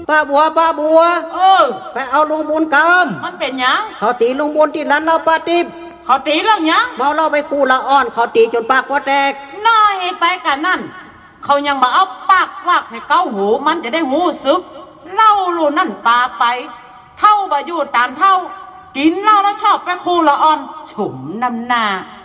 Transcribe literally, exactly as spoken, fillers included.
ป้าบัวป้าบัวเออไปเอาลุงบุญกำมันเป็นยังเขาตีลุงบุญที่ร้านเราป้าติ๊บเขาตีแล้วยังเมาเราไปคู่ละอ่อนเขาตีจนปากว่าแตกน้อยไปกันนั่นเขายังมาเอาปากวากให้เก้าหูมันจะได้หูซึกเล่าลูนั่นปากไปเท่าบาอยู่ตามเท่ากินเหล้าแล้วชอบไปคู่ละอ่อนฉุมน้ำหน้า